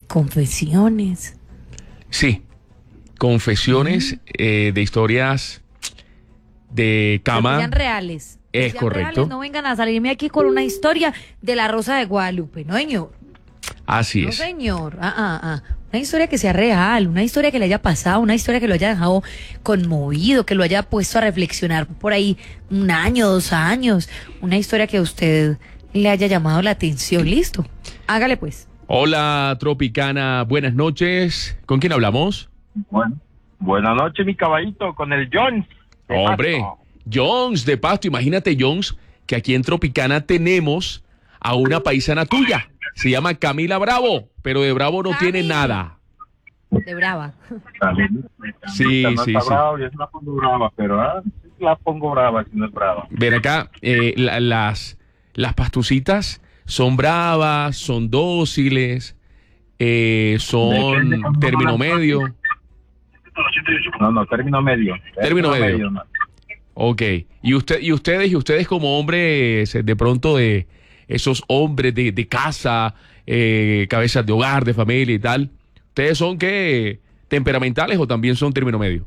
Confesiones. Sí, confesiones de historias de cama. Que sean reales. Es sean correcto. Reales, no vengan a salirme aquí con una historia de la Rosa de Guadalupe, no señor. Así No es. señor. Una historia que sea real, una historia que le haya pasado, una historia que lo haya dejado conmovido, que lo haya puesto a reflexionar por ahí 1 año, 2 años, una historia que a usted le haya llamado la atención. Listo, hágale pues. Hola, Tropicana, buenas noches. ¿Con quién hablamos? Bueno, buenas noches, mi caballito, con el Jones. Hombre, Jones de Pasto. Imagínate, Jones, que aquí en Tropicana tenemos a una paisana tuya. Se llama Camila Bravo, pero de Bravo no tiene nada. De brava. Sí, no sí, está sí. bravo, yo sí la pongo brava, pero la pongo brava si no es brava. Ven acá, las pastucitas son bravas, son dóciles, son Depende cómo término las medio. No, término medio. Término medio. No. Ok. Y ustedes como hombres, de pronto de esos hombres de casa, cabezas de hogar, de familia y tal, ¿ustedes son qué? ¿Temperamentales o también son término medio?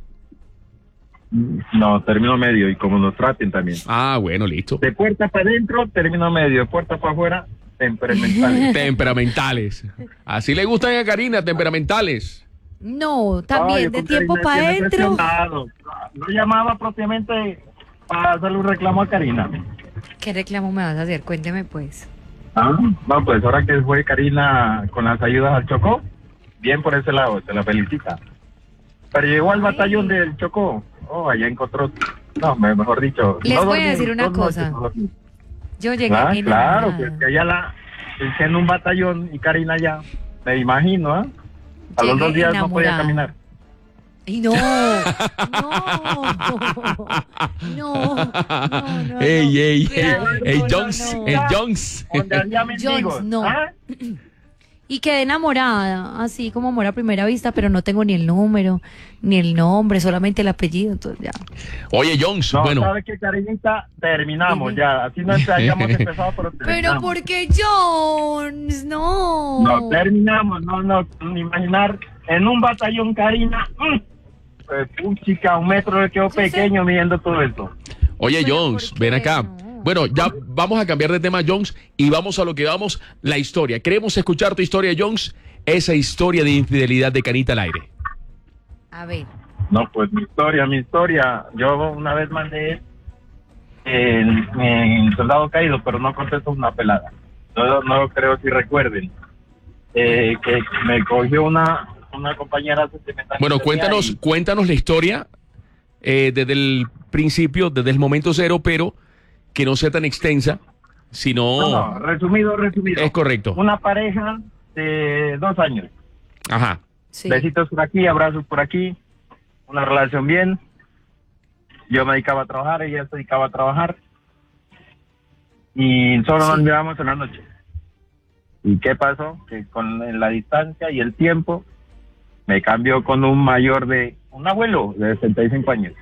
No, término medio, y como nos traten también. Ah, bueno, listo. De puerta para adentro, término medio. De puerta para afuera, temperamentales. Temperamentales. Así le gustan a Karina, temperamentales. No, también de tiempo para adentro. No llamaba propiamente para hacerle un reclamo a Karina. ¿Qué reclamo me vas a hacer? Cuénteme pues. No, pues ahora que fue Karina con las ayudas al Chocó, bien por ese lado, se la felicita. Pero llegó al batallón del Chocó, allá encontró, mejor dicho. Les no voy a dormí, decir una 2 noches cosa. no dormí. Yo llegué Claro, enamorada. pues que allá hice en un batallón y Karina ya, me imagino, A los Llegué 2 días no podía enamorada. caminar. Y no. Ey, Cuidado, Jones, no. Jones. Donde había mendigos. Jones, no. Y quedé enamorada, así como amor a primera vista, pero no tengo ni el número, ni el nombre, solamente el apellido, entonces ya. Oye, Jones, No, bueno. ¿sabe qué, Karinita? Terminamos ya, así no hayamos empezado, pero Pero terminamos. ¿por qué Jones? No. No, terminamos, no, ni imaginar, en un batallón, Karina, pues, chica, 1 metro le quedó pequeño midiendo todo esto. Oye, Pero, Jones, ¿por qué? ven acá. No. Bueno, ya vamos a cambiar de tema, Jones, y vamos a lo que vamos, la historia. Queremos escuchar tu historia, Jones, esa historia de infidelidad de Canita al aire. A ver. No, pues mi historia, yo una vez mandé en Soldado Caído, pero no contesto una pelada. No creo si recuerden. Que me cogió una compañera sentimental. Bueno, que tenía cuéntanos la historia desde el principio, desde el momento cero, pero que no sea tan extensa, sino... No, resumido. Es correcto. Una pareja de 2 años. Ajá. Sí. Besitos por aquí, abrazos por aquí. Una relación bien. Yo me dedicaba a trabajar, ella se dedicaba a trabajar. Y solo nos mirábamos en la noche. ¿Y qué pasó? Que con la distancia y el tiempo me cambió con un abuelo de 65 años.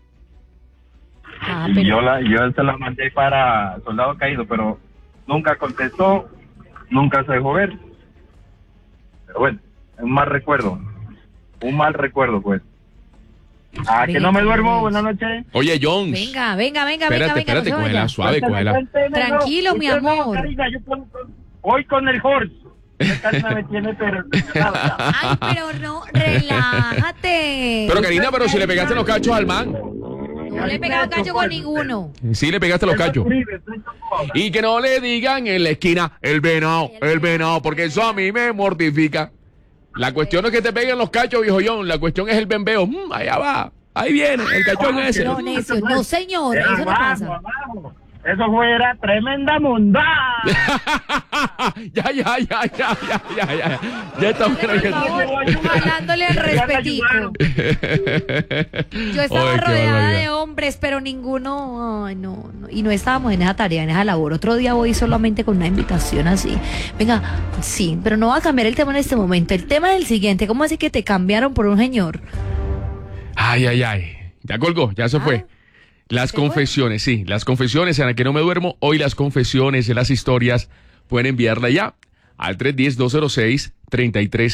Ah, Y pero yo se la mandé para Soldado Caído, pero nunca contestó, nunca se dejó ver. Pero bueno, un mal recuerdo, pues. Que no me duermo, buenas noches. Oye, Jones. venga. Espérate, no se cógela vaya. suave, cógela. Tranquilo, mi Usted no, amor. Karina, yo voy con el horse. Karina me tiene pero impresionado. Ay, pero no, relájate. Pero Karina, pero si le pegaste los cachos al man. No le he pegado cacho con ninguno. Sí, le pegaste los cachos. Y que no le digan en la esquina el venado, porque eso a mí me mortifica. La cuestión no es que te peguen los cachos, viejo John, la cuestión es el bembeo. Allá va, ahí viene, el cachón ese. No, necio, no señor, eso no pasa. Eso era tremenda mundada. Ya está bueno. Por favor, jalándole el respetico. Yo estaba Ay, qué rodeada barbaridad. de hombres, pero ninguno, ay, no. Y no estábamos en esa tarea, en esa labor. Otro día voy solamente con una invitación así. Venga, sí, pero no va a cambiar el tema en este momento. El tema es el siguiente. ¿Cómo así que te cambiaron por un señor? Ay. Ya colgó, ya se fue. Las confesiones, sí, las confesiones en las que no me duermo. Hoy las confesiones de las historias pueden enviarla ya al 310-206-33